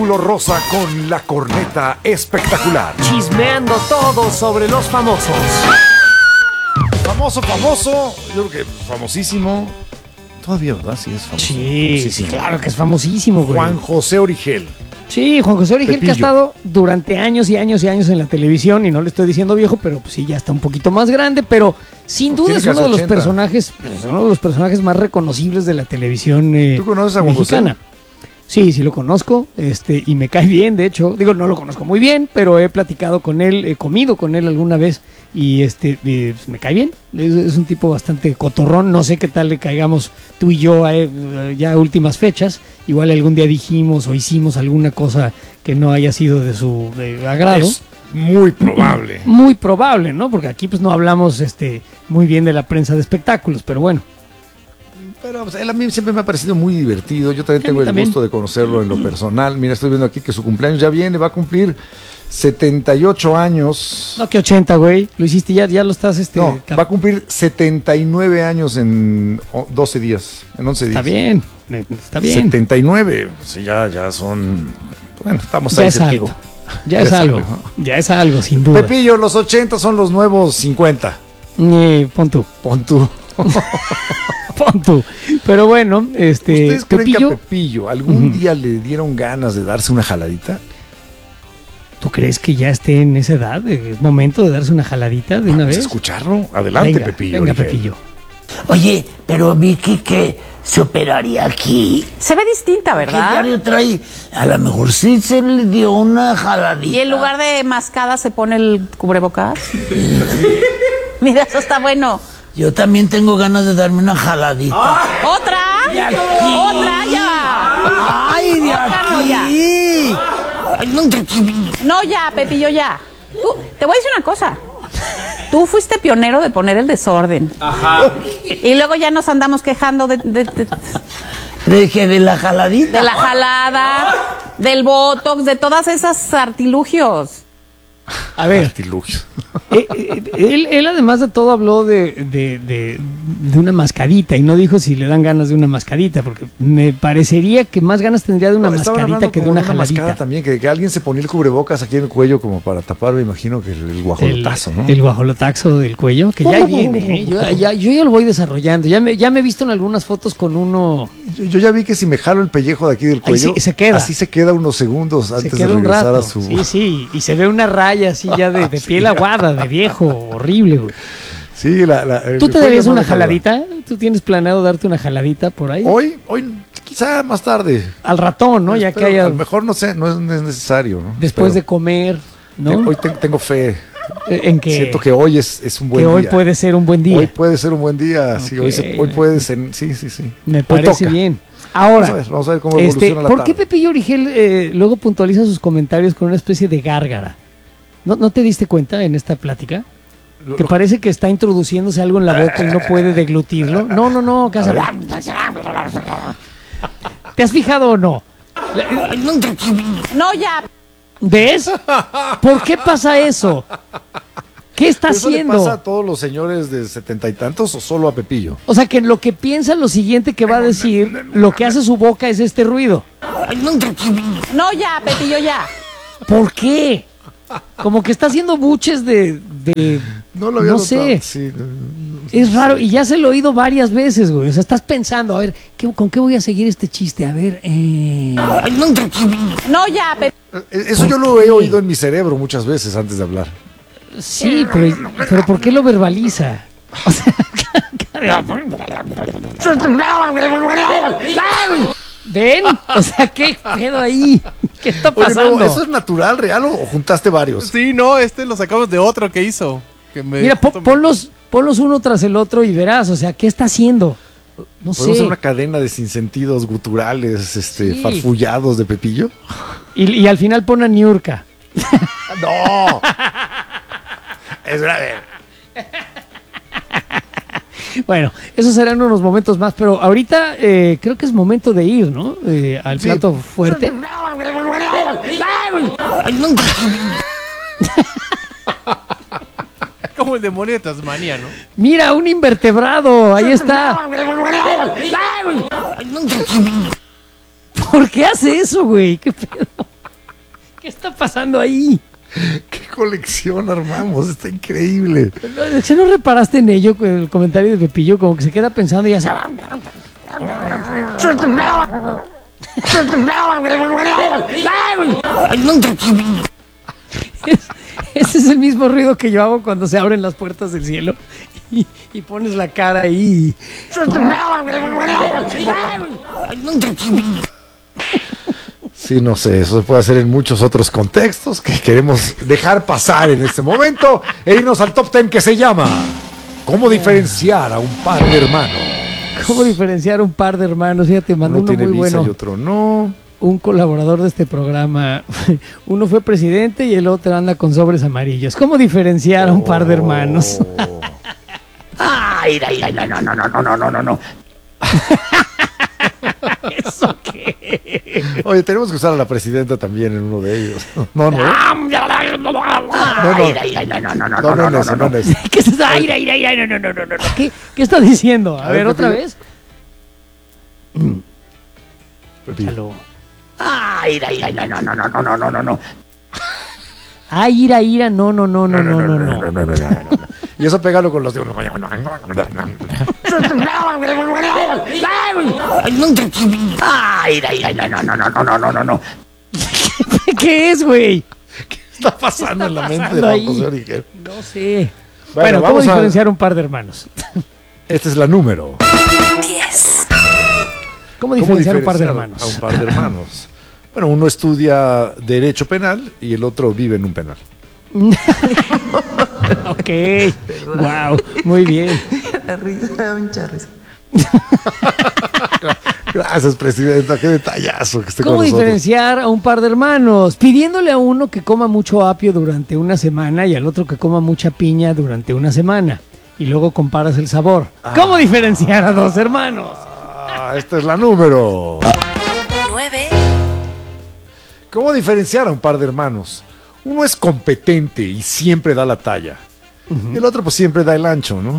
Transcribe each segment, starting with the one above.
Círculo Rosa con la corneta espectacular. Chismeando todo sobre los famosos. Famoso, yo creo que famosísimo. Todavía, ¿verdad? Sí, es famoso. Sí, claro que es famosísimo, güey. Juan José Origel. Sí, Juan José Origel, que ha estado durante años y años y años en la televisión, y no le estoy diciendo viejo, pero pues sí, ya está un poquito más grande, pero sin duda es uno de los personajes más reconocibles de la televisión ¿Tú conoces a Juan mexicana. José? Sí, lo conozco, y me cae bien, de hecho. Digo, no lo conozco muy bien, pero he platicado con él, he comido con él alguna vez y pues me cae bien. Es un tipo bastante cotorrón. No sé qué tal le caigamos tú y yo ya a últimas fechas. Igual algún día dijimos o hicimos alguna cosa que no haya sido de su agrado. Es muy probable. Muy probable, ¿no? Porque aquí pues no hablamos muy bien de la prensa de espectáculos, pero bueno. Pero pues, él a mí siempre me ha parecido muy divertido. Yo también tengo el gusto de conocerlo en lo personal. Mira, estoy viendo aquí que su cumpleaños ya viene, va a cumplir 78 años. No, que 80, güey. Lo hiciste ya lo estás... No, va a cumplir 79 años en 12 días, en 11 días. Está bien. 79, sí, ya son... Bueno, estamos ahí. Ya es algo. Ya es algo, sin duda. Pepillo, los 80 son los nuevos 50. Pon tú. Pon tú. Pero bueno, ¿Ustedes creen que a Pepillo algún día le dieron ganas de darse una jaladita? ¿Tú crees que ya esté en esa edad? ¿Es momento de darse una jaladita de una vez? Escucharlo. Adelante, Pepillo. Venga, Pepillo. Oye, pero Vicky, ¿qué se operaría aquí? Se ve distinta, ¿verdad? ¿Qué diario trae? A lo mejor sí se le dio una jaladita. Y en lugar de mascada se pone el cubrebocas. Mira, eso está bueno. Yo también tengo ganas de darme una jaladita. ¿Otra? ¡Otra ya! ¡Ay, de aquí! No, ya, Pepillo, ya. Te voy a decir una cosa. Tú fuiste pionero de poner el desorden. Ajá. Y luego ya nos andamos quejando de la jaladita. De la jalada, del botox, de todas esas artilugios. A ver, artilugios. Él además de todo habló de una mascadita y no dijo si le dan ganas de una mascadita, porque me parecería que más ganas tendría de una mascadita que de una jaladita. También, que alguien se ponía el cubrebocas aquí en el cuello como para tapar, me imagino que el guajolotazo, ¿no? El guajolotazo del cuello, que ya viene, yo ya lo voy desarrollando, ya me he visto en algunas fotos con uno. Yo ya vi que si me jalo el pellejo de aquí del cuello, se queda. Así se queda unos segundos antes de regresar a su... Sí, y se ve una raya así ya de piel aguada, de viejo, horrible, güey. Sí, ¿Tú te darías una jaladita? ¿Tú tienes planeado darte una jaladita por ahí? Hoy, quizá más tarde. Al ratón, ¿no? Ya que haya... A lo mejor no sé, no es necesario, ¿no? Después de comer, ¿no? Hoy tengo fe. ¿En qué? Siento que hoy es un buen día. Que hoy puede ser un buen día. Hoy puede ser un buen día, sí. Hoy puede ser, sí. Me parece bien. Ahora, vamos a ver cómo evoluciona la tarde. ¿Por qué Pepillo Origel luego puntualiza sus comentarios con una especie de gárgara? ¿No te diste cuenta en esta plática? Que parece que está introduciéndose algo en la boca y no puede deglutirlo. No, ¿qué hace? ¿Te has fijado o no? No, ya. ¿Ves? ¿Por qué pasa eso? ¿Qué está haciendo? ¿Le pasa a todos los señores de 70 y tantos o solo a Pepillo? O sea, que lo que piensa lo siguiente que va a decir, lo que hace su boca es este ruido. No, ya, Pepillo, ya. ¿Por qué? Como que está haciendo buches de no sé. Sí, es raro, y ya se lo he oído varias veces, güey. O sea, estás pensando, a ver, ¿con qué voy a seguir este chiste? A ver, No, ya, Eso yo lo he oído en mi cerebro muchas veces antes de hablar. Sí, pero ¿por qué lo verbaliza? O sea, ¿ven? O sea, ¿qué pedo ahí? ¿Qué está pasando? Oye, ¿eso es natural, real o juntaste varios? Sí, no, lo sacamos de otro que hizo. Mira, ponlos uno tras el otro y verás, o sea, ¿qué está haciendo? No sé. ¿Podemos hacer una cadena de sinsentidos guturales, farfullados de Pepillo? Y al final pone a Niurka. ¡No! Es grave. Bueno, esos serán unos momentos más, pero ahorita creo que es momento de ir, ¿no? Al plato fuerte. Como el demonio de Tasmania, ¿no? Mira, un invertebrado, ahí está. ¿Por qué hace eso, güey? ¿Qué pedo? ¿Qué está pasando ahí? ¿Qué colección armamos? Está increíble. ¿Si no reparaste en ello con el comentario de Pepillo? Como que se queda pensando y ya se... Ese es el mismo ruido que yo hago cuando se abren las puertas del cielo y pones la cara ahí. Sí, no sé, eso se puede hacer en muchos otros contextos que queremos dejar pasar en este momento e irnos al top 10 que se llama ¿Cómo diferenciar a un par de hermanos? ¿Cómo diferenciar un par de hermanos? Fíjate, mandó Uno uno tiene muy visa bueno. y otro no. Un colaborador de este programa. Uno fue presidente y el otro anda con sobres amarillos. ¿Cómo diferenciar a un par de hermanos? Ay, no. ¿Eso qué? Oye, tenemos que usar a la presidenta también en uno de ellos. No. No. ¿Qué está? Ay, no. ¿Qué está diciendo? A ver, otra vez. Pepillo. Ay, no. Ay, ira, no. Y eso pégalo con los de uno. Ay, no. ¿Qué es, güey? ¿Qué está pasando en la mente de pasando ahí? José Origel? No sé. Bueno, ¿cómo vamos a... diferenciar un par de hermanos? Esta es la número. 10. ¿Cómo diferenciar un par de hermanos? A un par de hermanos. Bueno, uno estudia Derecho Penal y el otro vive en un penal. Ok, wow, muy bien. La risa, me da mucha risa. Gracias, presidenta, qué detallazo que esté con ¿Cómo nosotros. diferenciar a un par de hermanos? Pidiéndole a uno que coma mucho apio durante una semana y al otro que coma mucha piña durante una semana. Y luego comparas el sabor. ¿Cómo diferenciar a dos hermanos? Esta es la número. 9. ¿Cómo diferenciar a un par de hermanos? Uno es competente y siempre da la talla. Y el otro pues siempre da el ancho, ¿no?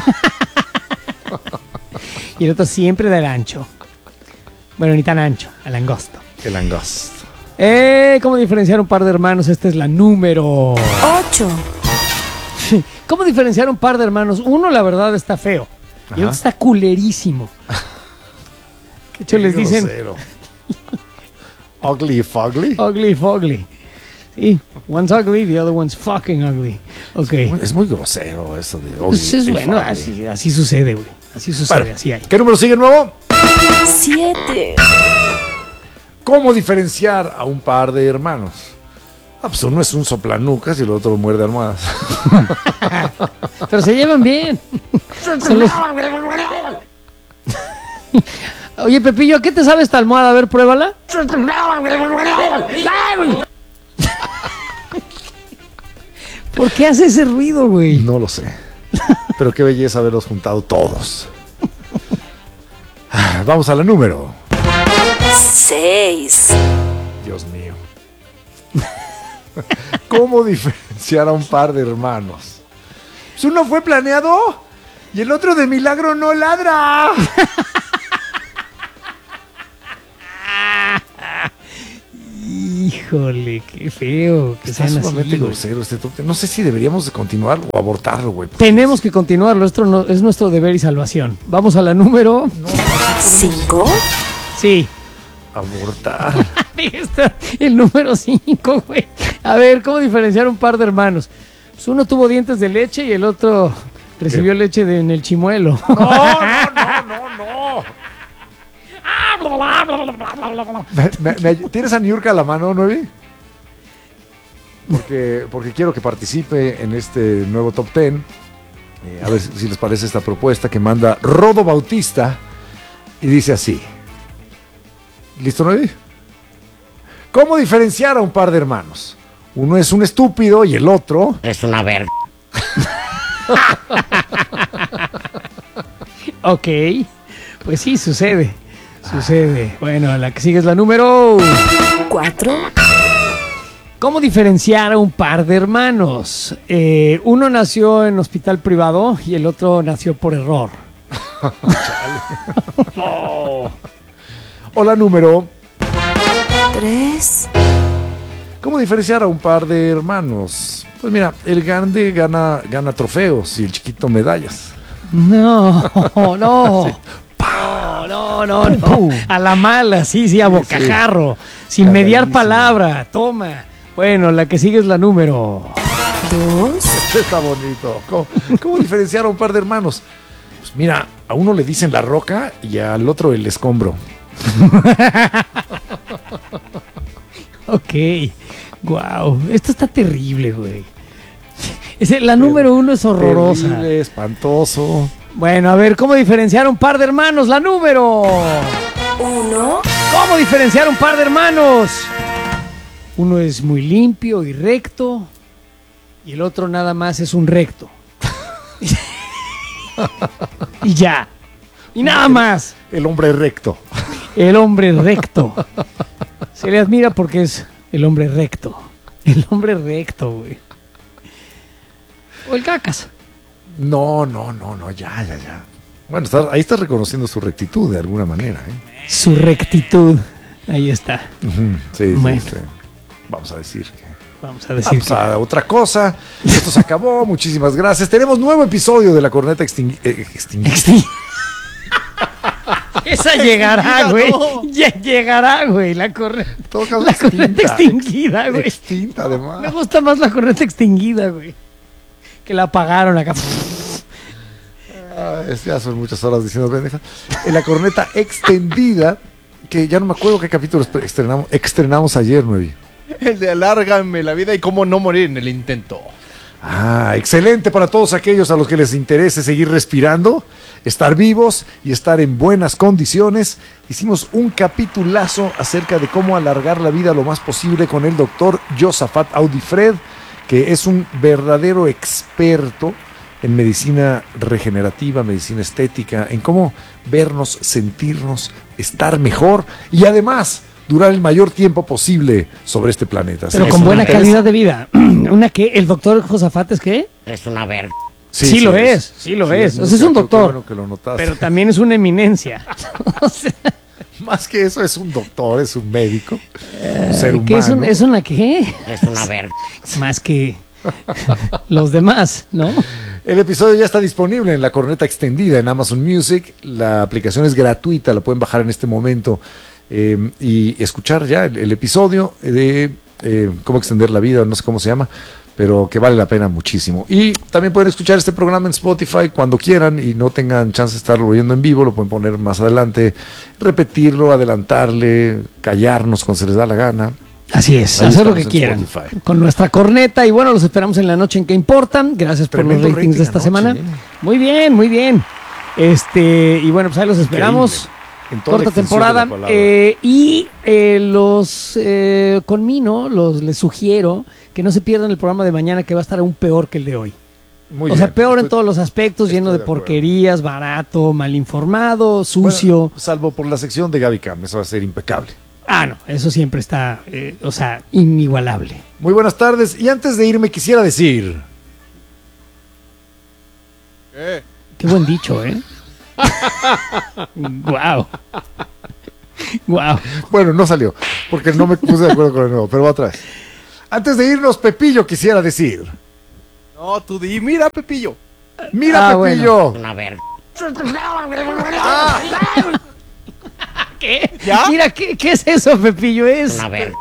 Y el otro siempre da el ancho. Bueno, ni tan ancho, el angosto. El angosto. ¿Cómo diferenciar un par de hermanos? Esta es la número 8. ¿Cómo diferenciar un par de hermanos? Uno, la verdad, está feo. Y el otro está culerísimo. De hecho, les dicen Grosero. Ugly fugly. ugly fogly. Sí, one's ugly, the other one's fucking ugly. Ok. Es muy grosero eso de ugly. Pues es y bueno, fugly. así sucede, güey. Así sucede, Bueno, así hay. ¿qué número sigue nuevo? 7. ¿Cómo diferenciar a un par de hermanos? Pues uno es un soplanucas y el otro muerde almohadas. Pero se llevan bien. Son los- Oye, Pepillo, ¿a qué te sabe esta almohada? A ver, pruébala. ¿Por qué hace ese ruido, güey? No lo sé. Pero qué belleza haberlos juntado todos. Vamos a la número. 6. Dios mío. ¿Cómo diferenciar a un par de hermanos? Pues uno fue planeado y el otro de milagro no ladra. Híjole, qué feo que Está sean así, sumamente güey. grosero este top. No sé si deberíamos de continuar o abortarlo, güey. Tenemos que continuarlo, esto es nuestro deber y salvación. Vamos a la número... 5. Sí. Abortar. Ahí está el número 5, güey. A ver, ¿cómo diferenciar un par de hermanos? Pues uno tuvo dientes de leche y el otro recibió leche en el chimuelo. No. ¿Tienes a Niurka a la mano, Nuevi? Porque quiero que participe en este nuevo top 10. A ver si les parece esta propuesta que manda Rodo Bautista. Y dice así. ¿Listo, Nuevi? ¿Cómo diferenciar a un par de hermanos? Uno es un estúpido y el otro... Es una verga. Ok, pues sí, sucede. Bueno, la que sigue es la número... 4. ¿Cómo diferenciar a un par de hermanos? Uno nació en hospital privado y el otro nació por error. O la número... 3. ¿Cómo diferenciar a un par de hermanos? Pues mira, el grande gana trofeos y el chiquito medallas. No. No. A la mala, sí, a bocajarro. Sin Está mediar buenísimo. palabra. Toma. Bueno, la que sigue es la número 2. Está bonito. ¿Cómo diferenciar a un par de hermanos? Pues mira, a uno le dicen la roca y al otro el escombro. Ok. Wow. Esto está terrible, güey. La número 1 es horrorosa. Terrible, espantoso. Bueno, a ver, ¿cómo diferenciar un par de hermanos? La número 1. ¿Cómo diferenciar un par de hermanos? Uno es muy limpio y recto y el otro nada más es un recto. Y ya. Y nada más. El hombre recto. El hombre recto. Se le admira porque es el hombre recto. El hombre recto, güey. O el cacas. No, ya. Bueno, ahí estás reconociendo su rectitud de alguna manera, ¿eh? Su rectitud. Ahí está. Sí, Bueno. sí. Vamos a decir que... Vamos a decir Vamos a otra cosa. Esto se acabó. Muchísimas gracias. Tenemos nuevo episodio de La Corneta Extinguida. Esa llegará, güey. Llegará, güey. La corneta extinguida, güey. Extinta, además. Me gusta más la corneta extinguida, güey. Que la apagaron acá. Ya son muchas horas diciendo pendeja. En La Corneta Extendida, que ya no me acuerdo qué capítulo estrenamos ayer, Nuevi. El de alárgame la vida y cómo no morir en el intento. Excelente para todos aquellos a los que les interese seguir respirando, estar vivos y estar en buenas condiciones. Hicimos un capitulazo acerca de cómo alargar la vida lo más posible con el doctor Josafat Audifred, que es un verdadero experto en medicina regenerativa, medicina estética, en cómo vernos, sentirnos, estar mejor y además durar el mayor tiempo posible sobre este planeta. Pero con buena calidad de vida. ¿Una qué? ¿El doctor Josafat es qué? Es una verga. Sí lo es. O sea, es un doctor. Bueno que lo notaste. Pero también es una eminencia. O sea, Más que eso, es un doctor, es un médico, un ser humano. ¿qué es una qué? Es una verga. Más que los demás, ¿no? El episodio ya está disponible en La Corneta Extendida en Amazon Music. La aplicación es gratuita, la pueden bajar en este momento y escuchar ya el episodio de cómo extender la vida, no sé cómo se llama, pero que vale la pena muchísimo. Y también pueden escuchar este programa en Spotify cuando quieran y no tengan chance de estarlo oyendo en vivo, lo pueden poner más adelante, repetirlo, adelantarle, callarnos cuando se les da la gana. Así es, Ahí hacer lo estamos que en quieran Spotify. con nuestra corneta. Y bueno, los esperamos en la noche en Que Importan. Gracias por Tremendo los ratings de esta rating semana. anoche, Muy bien. Y bueno, pues ahí los esperamos. En toda la Corta extensión de la temporada. palabra. Conmino, les sugiero que no se pierdan el programa de mañana, que va a estar aún peor que el de hoy. Muy O sea, bien, peor en estoy- todos los aspectos, lleno estoy de de acuerdo. porquerías, barato, mal informado, sucio. Bueno, salvo por la sección de Gaby Cam, eso va a ser impecable. No, eso siempre está, inigualable. Muy buenas tardes, y antes de irme quisiera decir... Qué buen dicho, ¿eh? Wow. Bueno, no salió, porque no me puse de acuerdo con el nuevo, pero va otra vez. Antes de irnos, Pepillo quisiera decir... No, tú di, mira, Pepillo. ¡Mira, Pepillo! Una verga. ¿Qué? ¿Ya? Mira, ¿qué es eso, Pepillo? Es Una verga.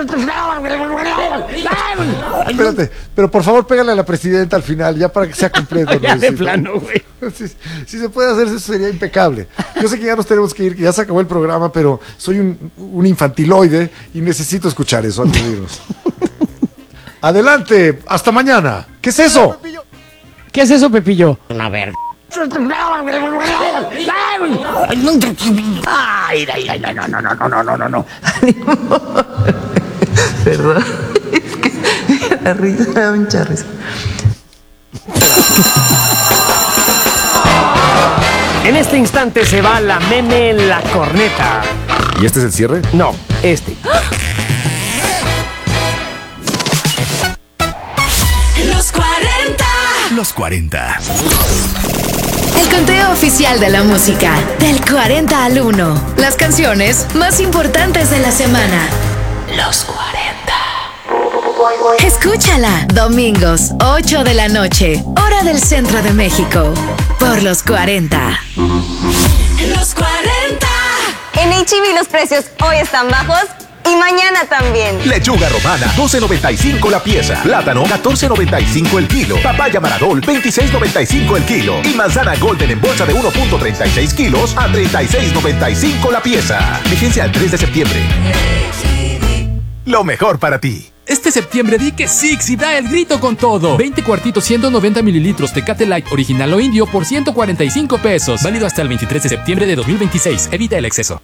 Espérate, pero por favor pégale a la presidenta al final, ya para que sea completo. ya de necesito. plano, güey. Si se puede hacer, eso sería impecable. Yo sé que ya nos tenemos que ir, que ya se acabó el programa, pero soy un infantiloide y necesito escuchar eso antes de irnos. Adelante, hasta mañana. ¿Qué es eso? ¿Qué es eso, Pepillo? Una verga. Ay, no. Perdón. Es que la risa me da mucha risa. En este instante se va la meme en la corneta. ¿Y este es el cierre? No, este. Los 40. Los 40. El conteo oficial de la música. Del 40 al 1. Las canciones más importantes de la semana. Los 40. Escúchala, domingos, 8 de la noche, hora del centro de México, por los 40. Los 40. En H-E-B los precios hoy están bajos y mañana también. Lechuga romana, 12.95 la pieza. Plátano, 14.95 el kilo. Papaya Maradol, 26.95 el kilo. Y manzana Golden en bolsa de 1.36 kilos a 36.95 la pieza. Vigencia al 3 de septiembre. Lo mejor para ti. Este septiembre di que Six y da el grito con todo. 20 cuartitos 190 mililitros Tecate Light original o indio por 145 pesos. Válido hasta el 23 de septiembre de 2026. Evita el exceso.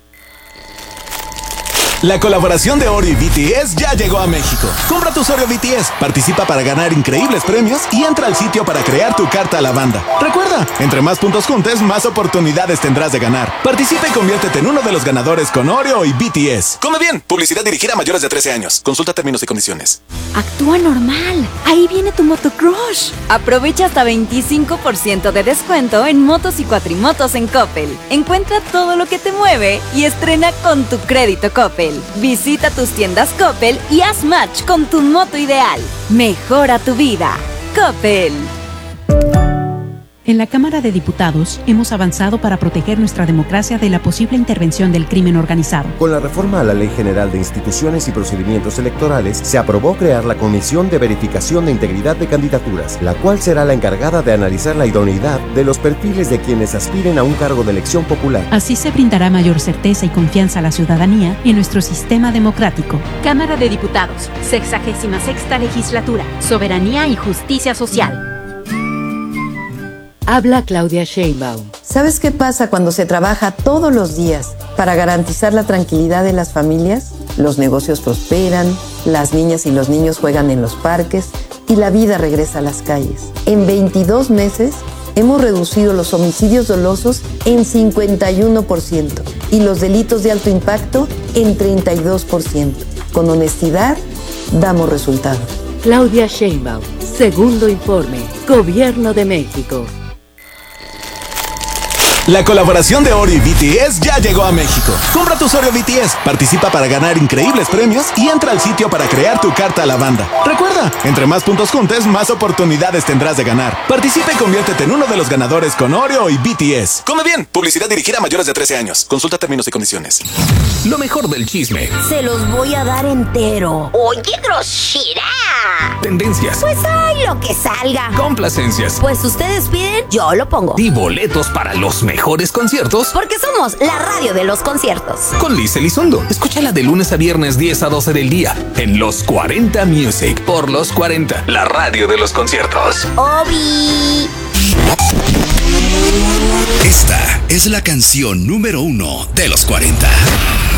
La colaboración de Oreo y BTS ya llegó a México. Compra tu Oreo BTS, participa para ganar increíbles premios y entra al sitio para crear tu carta a la banda. Recuerda, entre más puntos juntes, más oportunidades tendrás de ganar. Participa y conviértete en uno de los ganadores con Oreo y BTS. Come bien, publicidad dirigida a mayores de 13 años. Consulta términos y condiciones. Actúa normal. Ahí viene tu motocrush. Aprovecha hasta 25% de descuento en motos y cuatrimotos en Coppel. Encuentra todo lo que te mueve y estrena con tu crédito Coppel. Visita tus tiendas Coppel y haz match con tu moto ideal. Mejora tu vida. Coppel. En la Cámara de Diputados hemos avanzado para proteger nuestra democracia de la posible intervención del crimen organizado. Con la reforma a la Ley General de Instituciones y Procedimientos Electorales, se aprobó crear la Comisión de Verificación de Integridad de Candidaturas, la cual será la encargada de analizar la idoneidad de los perfiles de quienes aspiren a un cargo de elección popular. Así se brindará mayor certeza y confianza a la ciudadanía en nuestro sistema democrático. Cámara de Diputados, 66ª Legislatura, Soberanía y Justicia Social. Habla Claudia Sheinbaum. ¿Sabes qué pasa cuando se trabaja todos los días para garantizar la tranquilidad de las familias? Los negocios prosperan, las niñas y los niños juegan en los parques y la vida regresa a las calles. En 22 meses hemos reducido los homicidios dolosos en 51% y los delitos de alto impacto en 32%. Con honestidad, damos resultados. Claudia Sheinbaum, segundo informe, Gobierno de México. La colaboración de Oreo y BTS ya llegó a México. Compra tu Oreo BTS, participa para ganar increíbles premios y entra al sitio para crear tu carta a la banda. Recuerda, entre más puntos juntes, más oportunidades tendrás de ganar. Participa y conviértete en uno de los ganadores con Oreo y BTS. Come bien, publicidad dirigida a mayores de 13 años. Consulta términos y condiciones. Lo mejor del chisme. Se los voy a dar entero. ¡Oye, grosera! Tendencias. Pues hay lo que salga. Complacencias. Pues ustedes piden, yo lo pongo. Y boletos para los mejores conciertos. Porque somos la radio de los conciertos. Con Liz Elizondo. Escúchala de lunes a viernes 10 a 12 del día. En Los 40 Music. Por Los 40. La radio de los conciertos. ¡Obi! Esta es la canción número 1 de Los 40.